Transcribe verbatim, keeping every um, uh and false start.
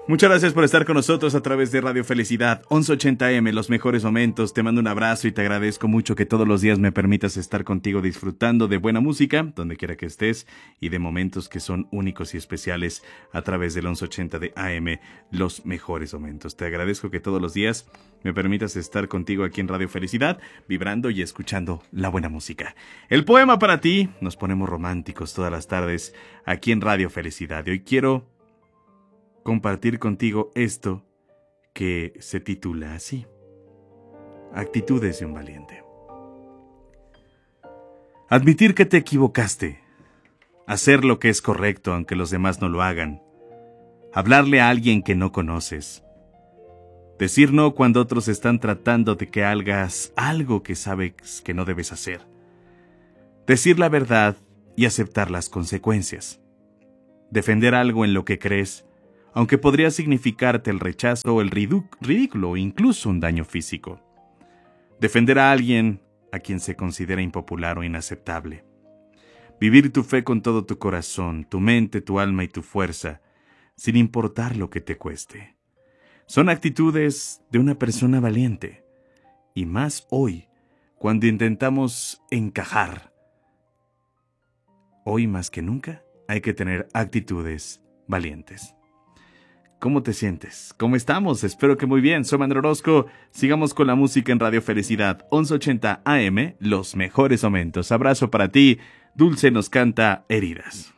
Muchas gracias por estar con nosotros a través de Radio Felicidad once ochenta eme, los mejores momentos. Te mando un abrazo y te agradezco mucho que todos los días me permitas estar contigo disfrutando de buena música, donde quiera que estés, y de momentos que son únicos y especiales a través del once ochenta de A M, los mejores momentos. Te agradezco que todos los días me permitas estar contigo aquí en Radio Felicidad, vibrando y escuchando la buena música. El poema para ti, nos ponemos románticos todas las tardes aquí en Radio Felicidad. Y hoy quiero compartir contigo esto que se titula así: Actitudes de un valiente. Admitir que te equivocaste, hacer lo que es correcto aunque los demás no lo hagan, hablarle a alguien que no conoces, decir no cuando otros están tratando de que hagas algo que sabes que no debes hacer, decir la verdad y aceptar las consecuencias, defender algo en lo que crees, aunque podría significarte el rechazo o el ridículo o incluso un daño físico. Defender a alguien a quien se considera impopular o inaceptable. Vivir tu fe con todo tu corazón, tu mente, tu alma y tu fuerza, sin importar lo que te cueste. Son actitudes de una persona valiente. Y más hoy, cuando intentamos encajar. Hoy más que nunca hay que tener actitudes valientes. ¿Cómo te sientes? ¿Cómo estamos? Espero que muy bien. Soy Manuel Orozco. Sigamos con la música en Radio Felicidad once ochenta A M, los mejores momentos. Abrazo para ti. Dulce nos canta Heridas.